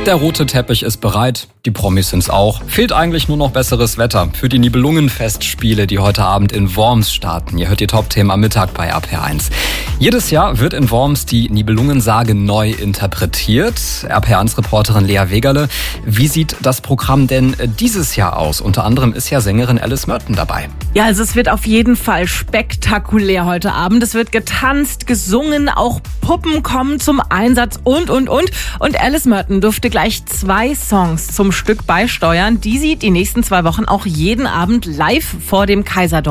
Der rote Teppich ist bereit, die Promis sind's auch. Fehlt eigentlich nur noch besseres Wetter für die Nibelungenfestspiele, die heute Abend in Worms starten. Ihr hört die Top-Themen am Mittag bei RPR1. Jedes Jahr wird in Worms die Nibelungensage neu interpretiert. RPR1-Reporterin Lea Wegerle, wie sieht das Programm denn dieses Jahr aus? Unter anderem ist ja Sängerin Alice Merton dabei. Ja, also es wird auf jeden Fall spektakulär heute Abend. Es wird getanzt, gesungen, auch Puppen kommen zum Einsatz und. Und Alice Merton durfte gleich 2 Songs zum Stück beisteuern. Die sie die nächsten 2 Wochen auch jeden Abend live vor dem Kaiserdom